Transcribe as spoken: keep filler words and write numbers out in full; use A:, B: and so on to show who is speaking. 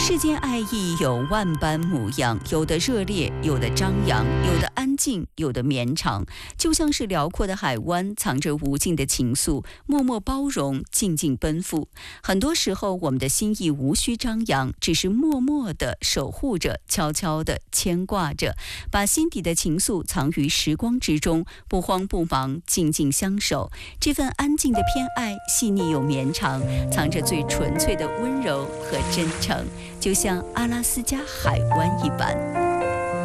A: 世间爱意有万般模样，有的热烈，有的张扬，有的安静，有的绵长。就像是辽阔的海湾，藏着无尽的情愫，默默包容，静静奔赴。很多时候，我们的心意无需张扬，只是默默地守护着，悄悄地牵挂着，把心底的情愫藏于时光之中，不慌不忙，静静相守。这份安静的偏爱，细腻又绵长，藏着最纯粹的温柔和真诚，就像阿拉斯加海湾一般。